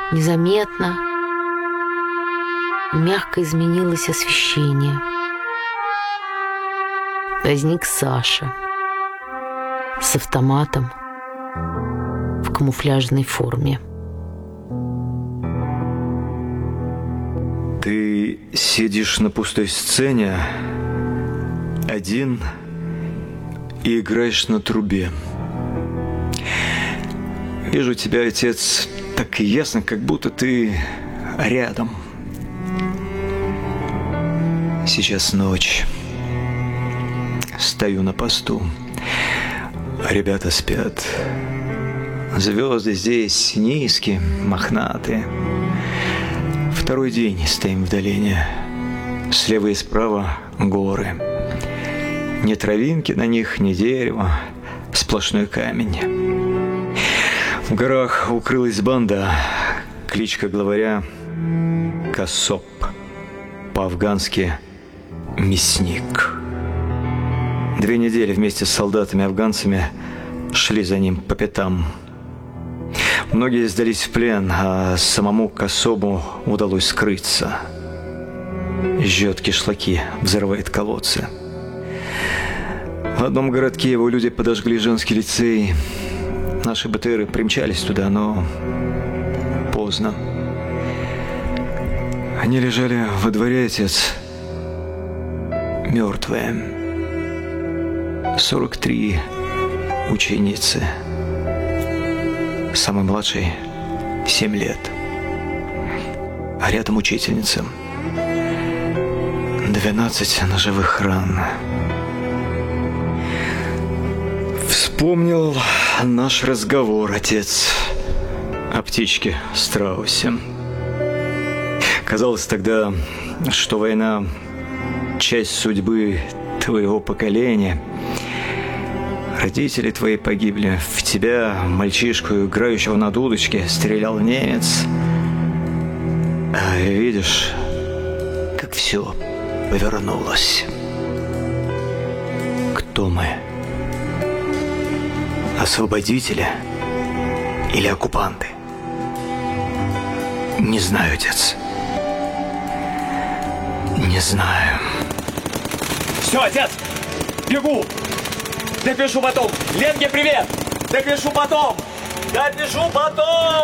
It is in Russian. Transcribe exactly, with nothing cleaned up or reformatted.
Незаметно, мягко изменилось освещение. Возник Саша с автоматом в камуфляжной форме. Ты сидишь на пустой сцене один и играешь на трубе. Вижу тебя, отец, так ясно, как будто ты рядом. Сейчас ночь. Стою на посту. Ребята спят. Звезды здесь низкие, мохнатые. Второй день стоим в долине. Слева и справа горы. Ни травинки на них, ни дерева. Сплошной камень. В горах укрылась банда. Кличка главаря Косоп. По-афгански мясник. Две недели вместе с солдатами-афганцами шли за ним по пятам. Многие сдались в плен, а самому Кособу удалось скрыться. Жжет кишлаки, взрывает колодцы. В одном городке его люди подожгли женский лицей. Наши БТРы примчались туда, но поздно. Они лежали во дворе, отец, мертвые. Сорок три ученицы. Самый младший – семь лет. А рядом учительница. Двенадцать ножевых ран. Вспомнил наш разговор, отец, о птичке страусе. Казалось тогда, что война – часть судьбы твоего поколения. Родители твои погибли. В тебя, мальчишку, играющего на дудочке, стрелял немец. А видишь, как все повернулось. Кто мы? Освободители или оккупанты? Не знаю, отец. Не знаю. Все, отец, бегу. Допишу потом. Ленке привет. Допишу потом. Допишу потом.